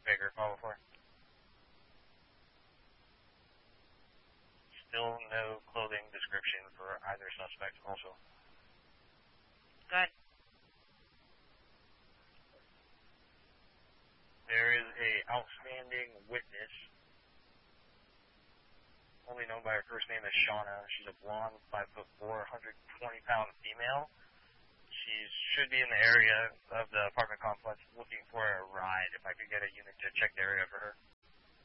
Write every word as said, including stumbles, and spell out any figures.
Baker, call before. Still no clothing description for either suspect also. Go ahead. There is a outstanding witness, only known by her first name as Shauna. She's a blonde, five foot four, one hundred twenty pound female. She should be in the area of the apartment complex looking for a ride. If I could get a unit to check the area for her.